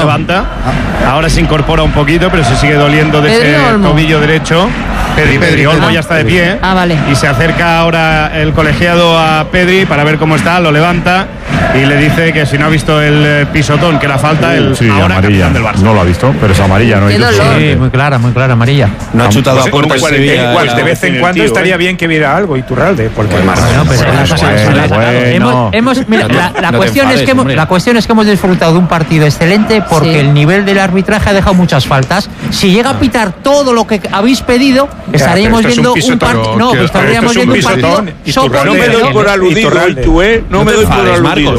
levanta. Ahora se incorpora un poquito, pero se sigue doliendo de ese tobillo derecho. Pedri Olmo ya está de pie. Vale. Y se acerca ahora el colegiado a Pedri para ver cómo está, lo levanta y le dice que si no ha visto el pisotón, que la falta, el ahora amarilla capitán del Barça. no lo ha visto, pero es amarilla, ¿no? Sí, muy clara, amarilla. No ha chutado a puerta igual, de vez en cuando estaría bien que viera algo Iturralde, porque la cuestión es que hemos disfrutado de un partido excelente porque el nivel del arbitraje ha dejado muchas faltas. Si llega a pitar todo lo que habéis pedido, estaríamos viendo un partido. No, estaríamos viendo un partido. No me doy por aludido, no me doy por aludido.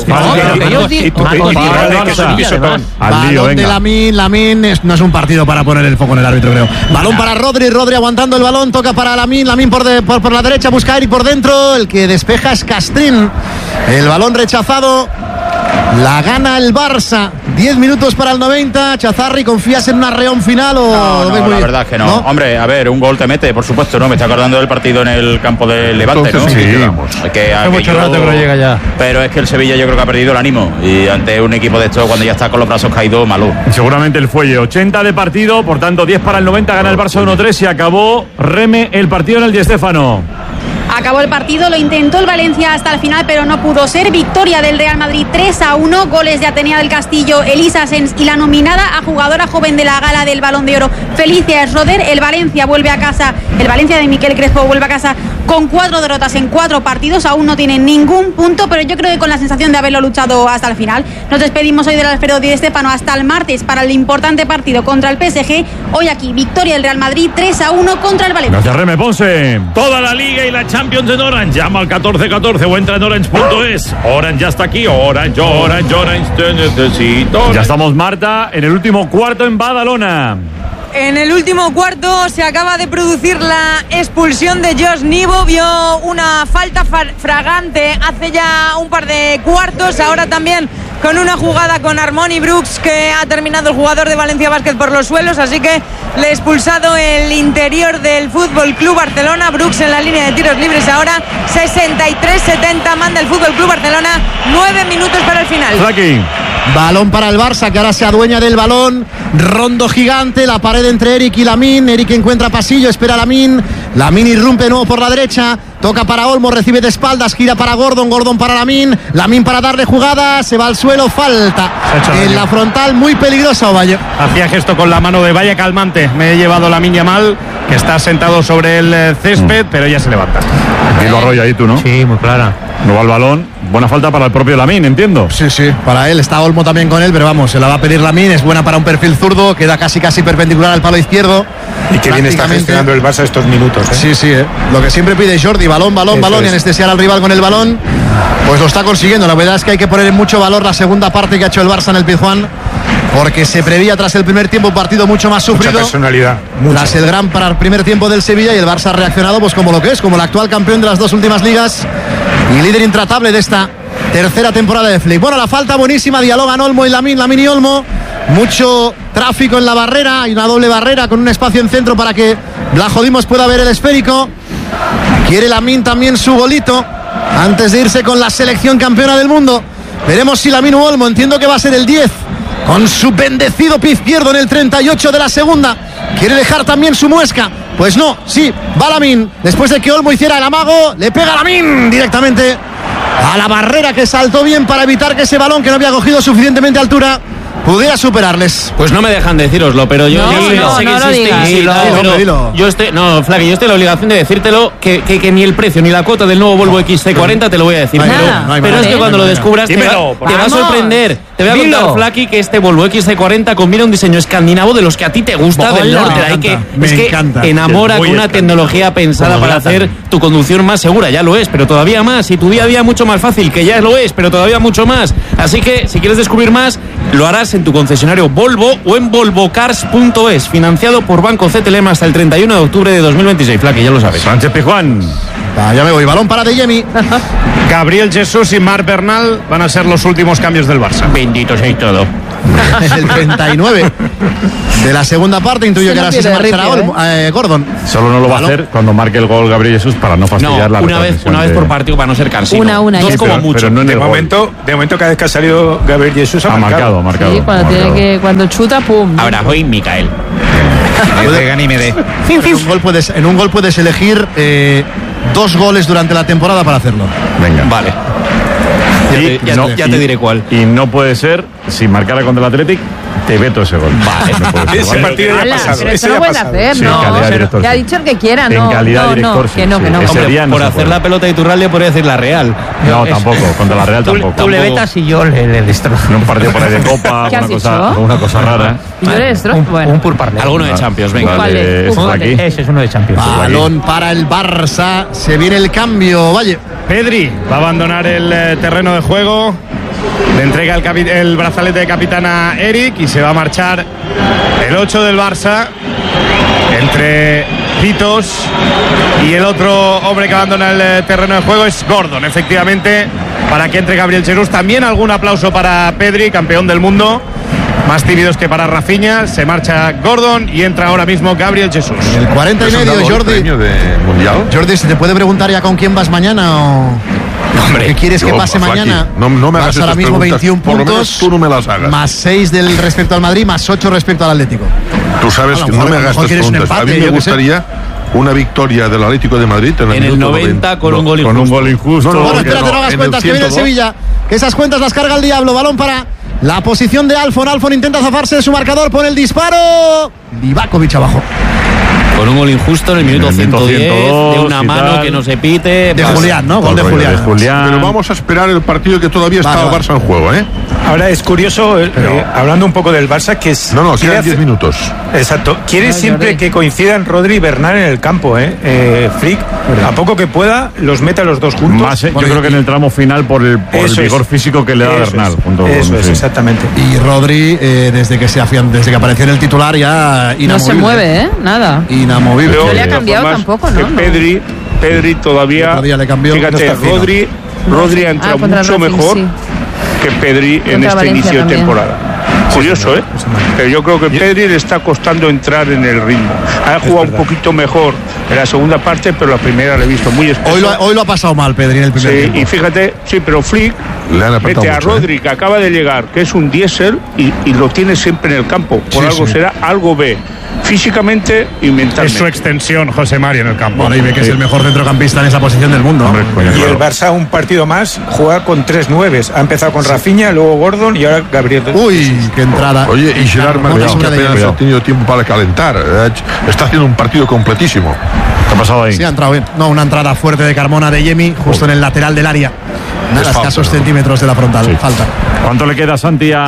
Balón de Lamine, no es un partido para poner el foco en el árbitro, creo. Balón para Rodri aguantando el balón, toca para Lamine por la derecha, busca a Eric por dentro, el que despeja es Castrín. El balón rechazado. La gana el Barça. 10 minutos para el 90. Chazarri, ¿confías en un arreón final o no, la verdad es que no. Hombre, a ver, un gol te mete, por supuesto, ¿no? Me está acordando del partido en el campo del Levante, ¿no? Sí, mucho rato que no llega ya. Pero es que el Sevilla yo creo que ha perdido el ánimo. Y ante un equipo de esto, cuando ya está con los brazos caídos, malo. Seguramente el fuelle. 80 de partido, por tanto 10 para el 90. Gana el Barça 1-3 y acabó Reme el partido en el Di Stéfano. Acabó el partido, lo intentó el Valencia hasta el final, pero no pudo ser. Victoria del Real Madrid 3-1, goles de Atenea del Castillo, Elisa Sens y la nominada a jugadora joven de la gala del Balón de Oro, Felicia Schroeder. El Valencia vuelve a casa, el Valencia de Miquel Crespo vuelve a casa con 4 derrotas en 4 partidos, aún no tiene ningún punto, pero yo creo que con la sensación de haberlo luchado hasta el final. Nos despedimos hoy del Alfredo Di Stéfano hasta el martes para el importante partido contra el PSG. Hoy aquí, victoria del Real Madrid 3-1 contra el Valencia. Gracias, Reme Ponce. Toda la Liga y la Champions en Orange. Llama al 1414 o entra en orange.es. Orange ya está aquí. Orange, te necesito. Ya estamos, Marta, en el último cuarto en Badalona. En el último cuarto se acaba de producir la expulsión de Josh Nibo. Vio una falta fragante hace ya un par de cuartos. Ahora también con una jugada con Harmony Brooks, que ha terminado el jugador de Valencia Basket por los suelos. Así que le ha expulsado el interior del Fútbol Club Barcelona. Brooks en la línea de tiros libres ahora. 63-70 manda el Fútbol Club Barcelona. 9 minutos para el final. Flaqui. Balón para el Barça, que ahora se adueña del balón. Rondo gigante, la pared entre Eric y Lamine. Eric encuentra pasillo, espera a Lamine. Lamine irrumpe nuevo por la derecha. Toca para Olmo, recibe de espaldas, gira para Gordon para Lamine. Lamine para darle jugada, se va al suelo, falta en la frontal, muy peligrosa Ovalle. Hacía gesto con la mano de vaya calmante. Me he llevado Lamine Yamal, que está sentado sobre el césped, pero ya se levanta. Aquí lo arrolla ahí tú, ¿no? Sí, muy clara. No va el balón. Buena falta para el propio Lamine, entiendo. Sí, para él. Está Olmo también con él, pero vamos, se la va a pedir Lamine. Es buena para un perfil zurdo, queda casi perpendicular al palo izquierdo. Y que bien está gestionando el Barça estos minutos, ¿eh? Sí. Lo que siempre pide Jordi, balón, y anestesiar al rival con el balón, pues lo está consiguiendo. La verdad es que hay que poner en mucho valor la segunda parte que ha hecho el Barça en el Pizjuán, porque se prevía tras el primer tiempo un partido mucho más sufrido. Mucha personalidad. Tras el gran primer tiempo del Sevilla, y el Barça ha reaccionado pues como lo que es, como el actual campeón de las 2 últimas ligas y líder intratable de esta tercera temporada de Flick. Bueno, la falta buenísima, dialogan Olmo y Lamine y Olmo. Mucho tráfico en la barrera, hay una doble barrera con un espacio en centro para que Blajodimos pueda ver el esférico. Quiere Lamine también su golito antes de irse con la selección campeona del mundo. Veremos si Lamine o Olmo, entiendo que va a ser el 10, con su bendecido pie izquierdo en el 38 de la segunda. Quiere dejar también su muesca. Pues no, sí, va Lamine. Después de que Olmo hiciera el amago, le pega Lamine directamente a la barrera, que saltó bien para evitar que ese balón, que no había cogido suficientemente altura, pudiera superarles. Pues no me dejan decíroslo, pero yo yo estoy en la obligación de decírtelo, que ni el precio ni la cuota del nuevo Volvo XC40 te lo voy a decir. Pero es que cuando lo descubras te va a sorprender. Te voy a contar, Flaky, que este Volvo XC40 combina un diseño escandinavo de los que a ti te gusta, del norte. Es que enamora con una tecnología pensada para hacer tu conducción más segura. Ya lo es, pero todavía más. Y tu día a día mucho más fácil, que ya lo es, pero todavía mucho más. Así que si quieres descubrir más, lo harás en tu concesionario Volvo o en volvocars.es, financiado por Banco CTLM hasta el 31 de octubre de 2026. Flaky, ya lo sabes. Sánchez Pizjuán. Ya me voy, balón para De Jemi. Gabriel Jesús y Marc Bernal van a ser los últimos cambios del Barça. Bendito sea todo. En el 39 de la segunda parte, intuyo que ahora sí se marchará Gordon. Solo no lo va a hacer cuando marque el gol Gabriel Jesús para no fastidiar la una vez por partido para no ser cansino. Una Dos como mucho. Pero no de momento, cada vez que ha salido Gabriel Jesús ha marcado. Sí, cuando chuta, pum. Ahora hoy Micael. En un gol puedes elegir 2 goles durante la temporada para hacerlo. Venga. Vale. Ya te diré cuál. Y no puede ser, si marcara contra el Athletic, te veto ese gol. Vale. Ese partido ya ha pasado. Pero eso no puedes hacer, Sí, ¿no? que ha dicho el que quiera, ¿no? En calidad de director, que no. Hombre, por hacer la pelota de Iturralde podría decir la Real. No, tampoco. Contra la Real tampoco. Tú le vetas y yo le destrozo. En un partido por ahí de Copa, una cosa rara. ¿Y yo le destrozo? Un pur parlé. Alguno de Champions, venga. Vale, Ese es uno de Champions. Balón para el Barça. Se viene el cambio. Valle. Pedri va a abandonar el terreno de juego. Le entrega el brazalete de capitán a Eric y se va a marchar el 8 del Barça entre Pitos y el otro hombre que abandona el terreno de juego es Gordon, efectivamente, para que entre Gabriel Jesús. También algún aplauso para Pedri, campeón del mundo. Más tímidos que para Rafinha. Se marcha Gordon y entra ahora mismo Gabriel Jesús. El 40 y medio, Jordi. Jordi, ¿se te puede preguntar ya con quién vas mañana o...? Hombre, ¿qué quieres que pase mañana? No me hagas ahora mismo preguntas, 21 por lo menos puntos. tú no me las hagas. Más 6 del respecto al Madrid, más 8 respecto al Atlético. Tú sabes que no me hagas estas preguntas. A mí me gustaría una victoria del Atlético de Madrid en el 90 con un gol injusto. Bueno, espérate, no hagas cuentas, que viene el Sevilla. Que esas cuentas las carga el Diablo. Balón para la posición de Alfon. Alfon intenta zafarse de su marcador, pone el disparo. Livakovic abajo. Con un gol injusto en el minuto 110, de una mano que no se pite. De Julián, ¿no? Gol de Julián. Pero vamos a esperar el partido que todavía está el Barça en juego, ¿eh? Ahora es curioso, hablando un poco del Barça, que es... No, quedan 10 minutos. Exacto. Quiere siempre que coincidan Rodri y Bernal en el campo, Flick. A poco que pueda, los mete a los dos juntos. Más, yo creo que en el tramo final por el vigor físico que le da Bernal. Eso es, exactamente. Y Rodri, desde que apareció en el titular, ya inamovible. No se mueve, Nada. Inamovible. No le ha cambiado tampoco, ¿no? Pedri todavía le cambió. Fíjate, Rodri ha entrado mucho mejor que Pedri en este inicio de temporada. Curioso, Pero yo creo que Pedri le está costando entrar en el ritmo. Ha jugado un poquito mejor en la segunda parte, pero la primera le he visto muy espeso. Hoy lo ha pasado mal Pedri en el primer tiempo. Y fíjate, pero Flick mete a Rodri, que acaba de llegar, que es un diésel, y lo tiene siempre en el campo. Por algo será, algo ve. Físicamente y mentalmente. Es su extensión, José Mario, en el campo. Bueno, y ve que es el mejor centrocampista en esa posición del mundo. Y el Barça, un partido más, juega con 3 nueves. Ha empezado con Rafinha, luego Gordon y ahora Gabriel. Uy, qué entrada. Oye, y Gerard Martín, que apenas ha tenido tiempo para calentar. Está haciendo un partido completísimo. ¿Qué ha pasado ahí? Sí, ha entrado bien. No, una entrada fuerte de Carmona de Yemi, justo en el lateral del área. Nada, escasos centímetros de la frontal. Falta. ¿Cuánto le queda, Santi, a